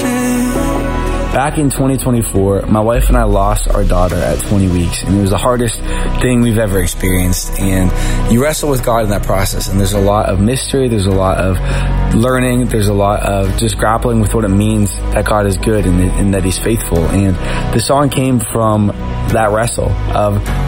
Back in 2024, my wife and I lost our daughter at 20 weeks, and it was the hardest thing we've ever experienced. And you wrestle with God in that process, and there's a lot of mystery, there's a lot of learning, there's a lot of just grappling with what it means that God is good and that He's faithful. And the song came from that wrestle of